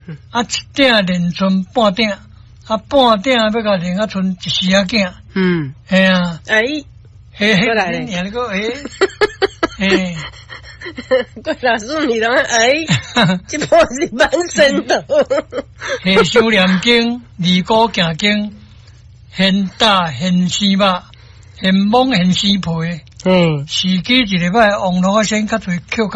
啊，一鼎连剩半鼎，啊，半鼎要甲连啊剩一时啊囝。系啊。 哎， 过来咧， 你个哎， 过老师你拢哎，这波是满身的。 下修念经，二股行经，现打现生肉，现摸现生皮。时机一礼拜，网络先较侪扣。